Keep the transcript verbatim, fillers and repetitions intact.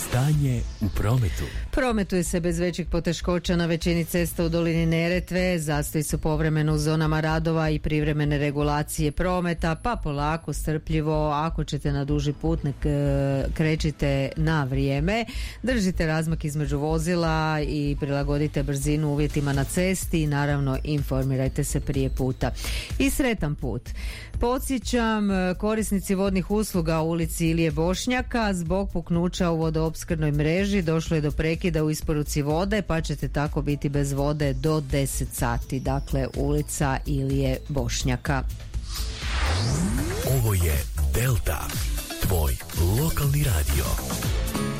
Stanje u prometu. Prometuje se bez većih poteškoća na većini cesta u dolini Neretve. Zastoji su povremeno u zonama radova i privremene regulacije prometa, pa polako, strpljivo, ako ćete na duži put, nek krećite na vrijeme. Držite razmak između vozila i prilagodite brzinu uvjetima na cesti i naravno informirajte se prije puta. I sretan put. Podsjećam, korisnici vodnih usluga u ulici Ilije Bošnjaka zbog puknuća u vodoopskrbnoj mreži došlo je do prekida u isporuci vode, pa ćete tako biti bez vode do deset sati. Dakle, ulica Ilije Bošnjaka. Ovo je Delta, tvoj lokalni radio.